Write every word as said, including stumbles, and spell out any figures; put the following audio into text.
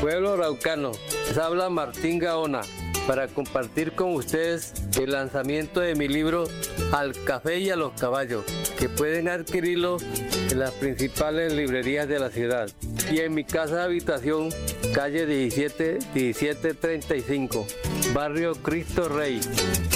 Pueblo Araucano, les habla Martín Gaona para compartir con ustedes el lanzamiento de mi libro Al café y a los caballos, que pueden adquirirlo en las principales librerías de la ciudad y en mi casa de habitación, calle diecisiete, diecisiete treinta y cinco, barrio Cristo Rey.